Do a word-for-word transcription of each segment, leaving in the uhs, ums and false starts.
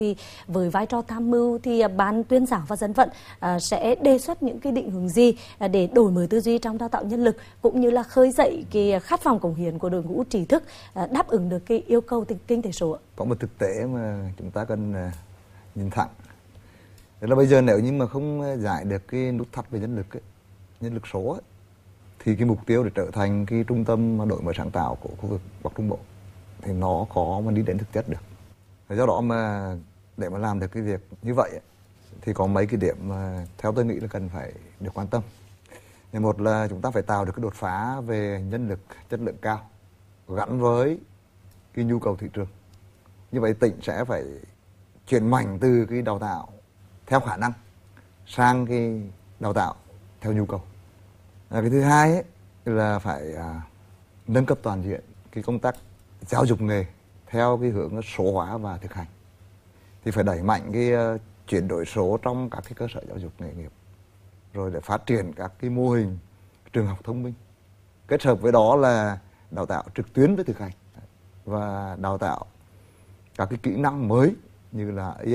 Thì với vai trò tham mưu thì Ban Tuyên giáo và Dân vận sẽ đề xuất những cái định hướng gì để đổi mới tư duy trong đào tạo nhân lực, cũng như là khơi dậy cái khát vọng cống hiến của đội ngũ trí thức đáp ứng được cái yêu cầu kinh tế số. Có một thực tế mà chúng ta cần nhìn thẳng, đó là bây giờ nếu như mà không giải được cái nút thắt về nhân lực ấy, nhân lực số ấy, thì cái mục tiêu để trở thành cái trung tâm đổi mới sáng tạo của khu vực Bắc Trung Bộ thì nó khó mà đi đến thực chất được. Do đó mà để mà làm được cái việc như vậy thì có mấy cái điểm mà theo tôi nghĩ là cần phải được quan tâm. Một là chúng ta phải tạo được cái đột phá về nhân lực chất lượng cao gắn với cái nhu cầu thị trường. Như vậy tỉnh sẽ phải chuyển mạnh từ cái đào tạo theo khả năng sang cái đào tạo theo nhu cầu. À, cái thứ hai ấy, là phải à, nâng cấp toàn diện cái công tác giáo dục nghề theo cái hướng số hóa và thực hành. Thì phải đẩy mạnh cái uh, chuyển đổi số trong các cái cơ sở giáo dục nghề nghiệp, rồi để phát triển các cái mô hình trường học thông minh, kết hợp với đó là đào tạo trực tuyến với thực hành và đào tạo các cái kỹ năng mới như là a i,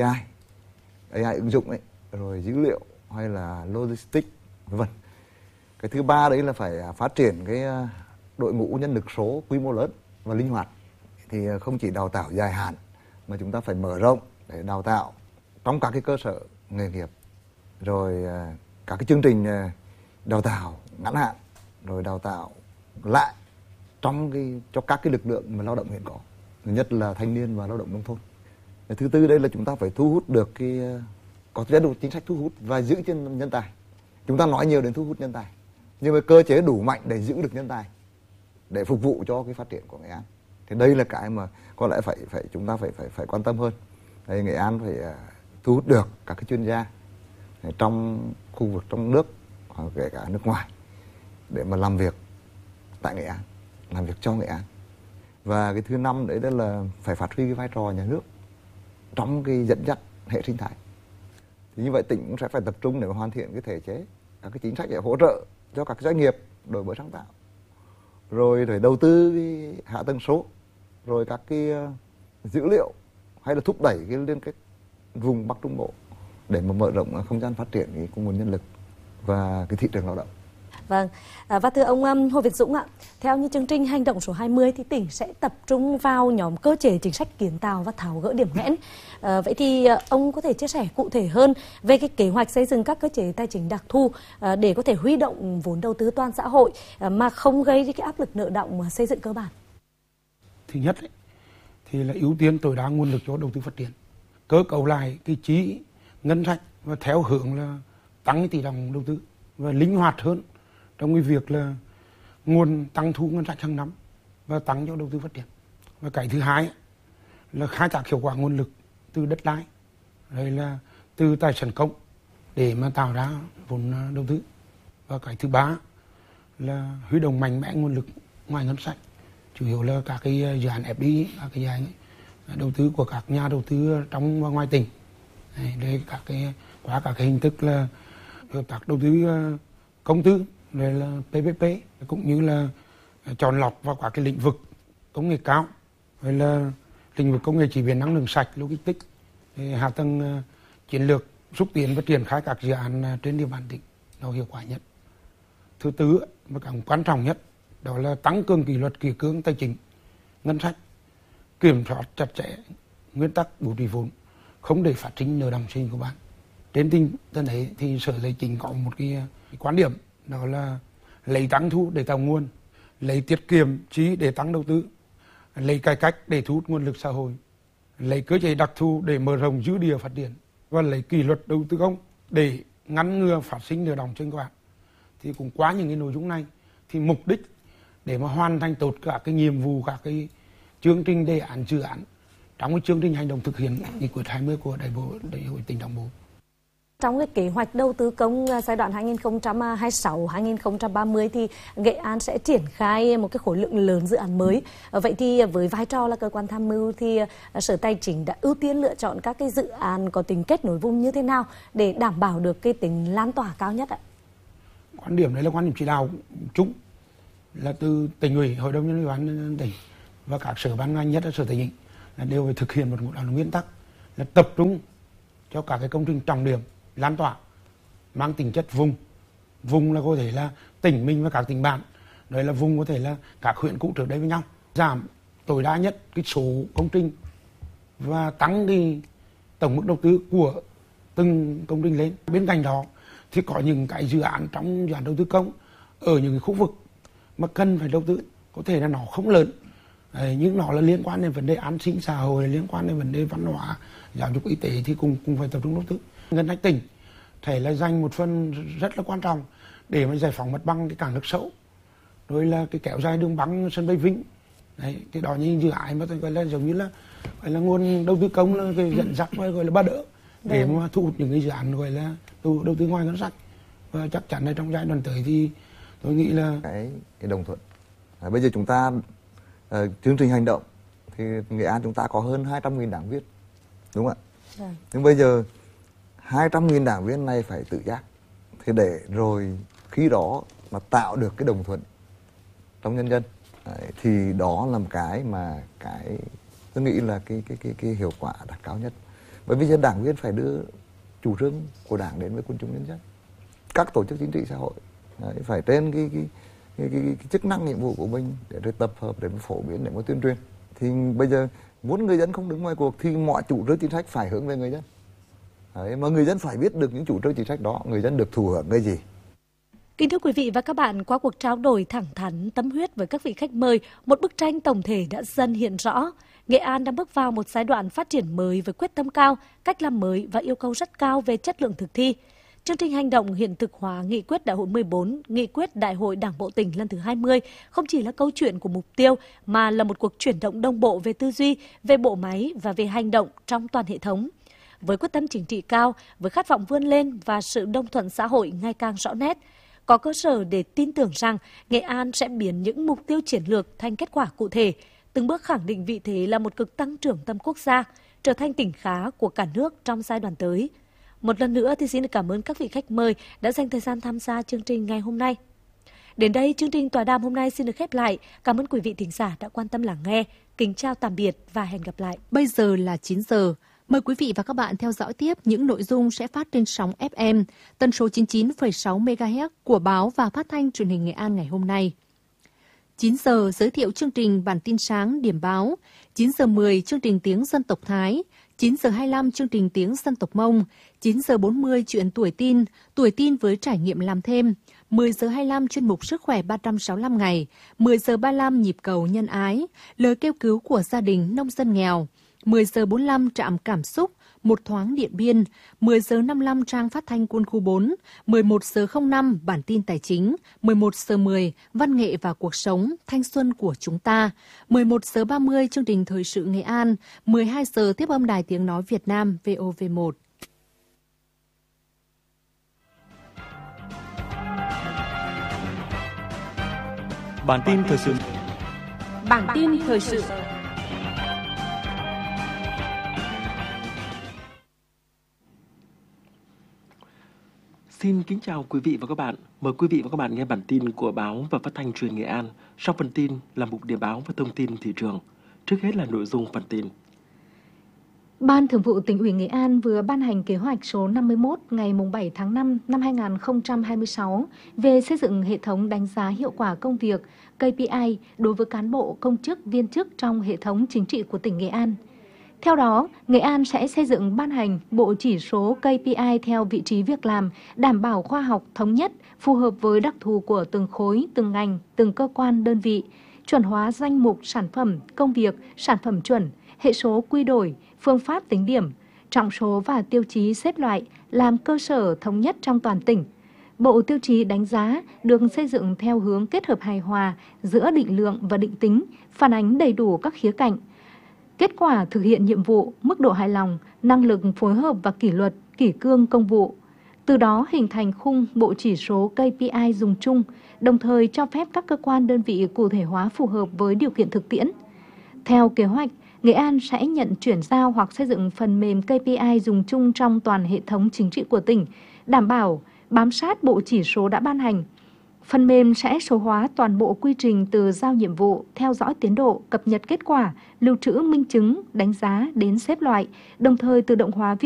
a i ứng dụng ấy, rồi dữ liệu hay là logistics vân vân. Cái thứ ba đấy là phải phát triển cái đội ngũ nhân lực số quy mô lớn và linh hoạt. Thì không chỉ đào tạo dài hạn mà chúng ta phải mở rộng để đào tạo trong các cái cơ sở nghề nghiệp, rồi các cái chương trình đào tạo ngắn hạn, rồi đào tạo lại trong cái cho các cái lực lượng mà lao động hiện có, nhất là thanh niên và lao động nông thôn. Thứ tư đây là chúng ta phải thu hút được cái có chế độ chính sách thu hút và giữ chân nhân tài. Chúng ta nói nhiều đến thu hút nhân tài, nhưng mà cơ chế đủ mạnh để giữ được nhân tài để phục vụ cho cái phát triển của Nghệ An. Thì đây là cái mà có lẽ phải phải chúng ta phải phải phải quan tâm hơn. Đây, Nghệ An phải uh, thu hút được các cái chuyên gia trong khu vực trong nước, kể cả nước ngoài, để mà làm việc tại Nghệ An, làm việc cho Nghệ An. Và cái thứ năm đấy đó là phải phát huy cái vai trò nhà nước trong cái dẫn dắt hệ sinh thái. Thì như vậy tỉnh cũng sẽ phải tập trung để mà hoàn thiện cái thể chế, các cái chính sách để hỗ trợ cho các doanh nghiệp đổi mới sáng tạo, rồi để đầu tư cái hạ tầng số, rồi các cái uh, dữ liệu, hay là thúc đẩy cái liên kết vùng Bắc Trung Bộ để mà mở rộng không gian phát triển cái nguồn nhân lực và cái thị trường lao động. Vâng, à, và thưa ông um, Hồ Việt Dũng ạ, theo như chương trình hành động số hai mươi thì tỉnh sẽ tập trung vào nhóm cơ chế chính sách kiến tạo và tháo gỡ điểm nghẽn. À, vậy thì uh, ông có thể chia sẻ cụ thể hơn về cái kế hoạch xây dựng các cơ chế tài chính đặc thù uh, để có thể huy động vốn đầu tư toàn xã hội uh, mà không gây cái áp lực nợ động mà xây dựng cơ bản? Thứ nhất ấy, thì là ưu tiên tối đa nguồn lực cho đầu tư phát triển, cơ cấu lại cái chi ngân sách và theo hướng là tăng tỷ trọng đầu tư và linh hoạt hơn trong cái việc là nguồn tăng thu ngân sách hàng năm và tăng cho đầu tư phát triển. Và cái thứ hai là khai thác hiệu quả nguồn lực từ đất đai, rồi là từ tài sản công để mà tạo ra vốn đầu tư. Và cái thứ ba là huy động mạnh mẽ nguồn lực ngoài ngân sách, chủ yếu là các cái dự án ép đê i, các cái dự án đầu tư của các nhà đầu tư trong và ngoài tỉnh. Đây các cái qua các cái hình thức là hợp tác đầu tư công tư, rồi là pê pê pê, cũng như là chọn lọc vào các cái lĩnh vực công nghệ cao, rồi là lĩnh vực công nghệ chế biến năng lượng sạch, logistics, hạ tầng chiến lược, xúc tiến và triển khai các dự án trên địa bàn tỉnh nó hiệu quả nhất. Thứ tư và càng quan trọng nhất đó là tăng cường kỷ luật kỷ cương tài chính ngân sách, kiểm soát chặt chẽ nguyên tắc bố trí vốn, không để phát sinh nợ động sinh của bạn. Trên tinh thần ấy thì Sở Tài chính có một cái, cái quan điểm đó là lấy tăng thu để tạo nguồn, lấy tiết kiệm chi để tăng đầu tư, lấy cải cách để thu hút nguồn lực xã hội, lấy cơ chế đặc thù để mở rộng dư địa phát triển, và lấy kỷ luật đầu tư công để ngăn ngừa phát sinh nợ động sinh của bạn. Thì cũng qua những cái nội dung này thì mục đích để mà hoàn thành tốt cả cái nhiệm vụ, cả cái chương trình đề án dự án trong cái chương trình hành động thực hiện nghị quyết hai mươi của đại bộ đại hội tỉnh Đồng Bộ. Trong cái kế hoạch đầu tư công giai đoạn hai nghìn không trăm hai mươi sáu đến hai nghìn không trăm ba mươi thì Nghệ An sẽ triển khai một cái khối lượng lớn dự án mới. Vậy thì với vai trò là cơ quan tham mưu thì Sở Tài chính đã ưu tiên lựa chọn các cái dự án có tính kết nối vùng như thế nào để đảm bảo được cái tính lan tỏa cao nhất ạ? Quan điểm đấy là quan điểm chỉ đạo chung là từ tỉnh ủy, hội đồng nhân dân tỉnh và các sở ban ngành, nhất là Sở Tài chính là đều phải thực hiện một một nguyên tắc là tập trung cho các cái công trình trọng điểm lan tỏa mang tính chất vùng. Vùng là có thể là tỉnh mình và các tỉnh bạn, đấy là vùng có thể là các huyện cũ trước đây với nhau, giảm tối đa nhất cái số công trình và tăng cái tổng mức đầu tư của từng công trình lên. Bên cạnh đó thì có những cái dự án trong dự án đầu tư công ở những cái khu vực mà cần phải đầu tư, có thể là nó không lớn, đấy, nhưng nó là liên quan đến vấn đề an sinh xã hội, liên quan đến vấn đề văn hóa, giáo dục, y tế thì cùng cùng phải tập trung đầu tư. Ngân sách tỉnh thể là dành một phần rất là quan trọng để mà giải phóng mặt bằng cái cảng nước Sâu, rồi là cái kéo dài đường băng sân bay Vinh. Đấy, cái đó như dự án mà tôi gọi là giống như là gọi là nguồn đầu tư công, là cái dẫn dắt gọi là ba đỡ để Đấy. mà thu hút những cái dự án gọi là đầu, đầu tư ngoài ngân sách. Và chắc chắn là trong giai đoạn tới thì tôi nghĩ là cái, cái đồng thuận. À, bây giờ chúng ta uh, chương trình hành động thì Nghệ An chúng ta có hơn hai trăm nghìn đảng viên, đúng không ạ? Đấy. Nhưng bây giờ hai trăm nghìn đảng viên này phải tự giác, thì để rồi khi đó mà tạo được cái đồng thuận trong nhân dân, đấy, thì đó là một cái mà cái tôi nghĩ là cái cái cái cái hiệu quả đạt cao nhất. Bởi vì giờ đảng viên phải đưa chủ trương của đảng đến với quần chúng nhân dân, các tổ chức chính trị xã hội, đấy, phải trên cái cái cái, cái, cái chức năng nhiệm vụ của mình để rồi tập hợp, để phổ biến, để mà tuyên truyền. Thì bây giờ muốn người dân không đứng ngoài cuộc thì mọi chủ trương chính sách phải hướng về người dân. Đấy, mà người dân phải biết được những chủ trương chính sách đó, người dân được thụ hưởng cái gì. Kính thưa quý vị và các bạn, qua cuộc trao đổi thẳng thắn, tâm huyết với các vị khách mời, một bức tranh tổng thể đã dần hiện rõ. Nghệ An đang bước vào một giai đoạn phát triển mới với quyết tâm cao, cách làm mới và yêu cầu rất cao về chất lượng thực thi. Chương trình hành động hiện thực hóa nghị quyết đại hội mười bốn, nghị quyết đại hội Đảng bộ tỉnh lần thứ hai mươi không chỉ là câu chuyện của mục tiêu mà là một cuộc chuyển động đồng bộ về tư duy, về bộ máy và về hành động trong toàn hệ thống. Với quyết tâm chính trị cao, với khát vọng vươn lên và sự đồng thuận xã hội ngày càng rõ nét, có cơ sở để tin tưởng rằng Nghệ An sẽ biến những mục tiêu chiến lược thành kết quả cụ thể, từng bước khẳng định vị thế là một cực tăng trưởng tầm quốc gia, trở thành tỉnh khá của cả nước trong giai đoạn tới. Một lần nữa thì xin được cảm ơn các vị khách mời đã dành thời gian tham gia chương trình ngày hôm nay. Đến đây, chương trình tọa đàm hôm nay xin được khép lại. Cảm ơn quý vị thính giả đã quan tâm lắng nghe. Kính chào tạm biệt và hẹn gặp lại. Bây giờ là chín giờ. Mời quý vị và các bạn theo dõi tiếp những nội dung sẽ phát trên sóng ép em tần số chín mươi chín phẩy sáu mê ga héc của báo và phát thanh truyền hình Nghệ An ngày hôm nay. chín giờ giới thiệu chương trình bản tin sáng điểm báo, chín giờ mười chương trình tiếng dân tộc Thái, chín giờ hai mươi lăm chương trình tiếng dân tộc Mông, chín giờ bốn mươi chuyện tuổi tin, tuổi tin với trải nghiệm làm thêm, mười giờ hai mươi lăm chuyên mục sức khỏe ba trăm sáu mươi lăm ngày, mười giờ ba mươi lăm nhịp cầu nhân ái, lời kêu cứu của gia đình nông dân nghèo, mười giờ bốn mươi lăm trạm cảm xúc, một thoáng Điện Biên, mười giờ năm mươi lăm trang phát thanh quân khu bốn, mười một giờ không năm bản tin tài chính, mười một giờ mười văn nghệ và cuộc sống, thanh xuân của chúng ta, mười một giờ ba mươi chương trình thời sự Nghệ An, mười hai giờ tiếp âm Đài Tiếng Nói Việt Nam vê o vê một. Bản tin thời sự. Bản tin thời sự. Xin kính chào quý vị và các bạn. Mời quý vị và các bạn nghe bản tin của báo và phát thanh truyền Nghệ An. Sau phần tin là mục điểm báo và thông tin thị trường. Trước hết là nội dung phần tin. Ban Thường vụ Tỉnh ủy Nghệ An vừa ban hành kế hoạch số năm mươi mốt ngày bảy tháng năm năm hai nghìn không trăm hai mươi sáu về xây dựng hệ thống đánh giá hiệu quả công việc K P I đối với cán bộ, công chức, viên chức trong hệ thống chính trị của tỉnh Nghệ An. Theo đó, Nghệ An sẽ xây dựng ban hành bộ chỉ số K P I theo vị trí việc làm, đảm bảo khoa học, thống nhất, phù hợp với đặc thù của từng khối, từng ngành, từng cơ quan, đơn vị, chuẩn hóa danh mục sản phẩm, công việc, sản phẩm chuẩn, hệ số quy đổi, phương pháp tính điểm, trọng số và tiêu chí xếp loại làm cơ sở thống nhất trong toàn tỉnh. Bộ tiêu chí đánh giá được xây dựng theo hướng kết hợp hài hòa giữa định lượng và định tính, phản ánh đầy đủ các khía cạnh. Kết quả thực hiện nhiệm vụ, mức độ hài lòng, năng lực phối hợp và kỷ luật, kỷ cương công vụ. Từ đó hình thành khung bộ chỉ số K P I dùng chung, đồng thời cho phép các cơ quan đơn vị cụ thể hóa phù hợp với điều kiện thực tiễn. Theo kế hoạch, Nghệ An sẽ nhận chuyển giao hoặc xây dựng phần mềm K P I dùng chung trong toàn hệ thống chính trị của tỉnh, đảm bảo bám sát bộ chỉ số đã ban hành. Phần mềm sẽ số hóa toàn bộ quy trình từ giao nhiệm vụ, theo dõi tiến độ, cập nhật kết quả, lưu trữ minh chứng, đánh giá đến xếp loại, đồng thời tự động hóa viết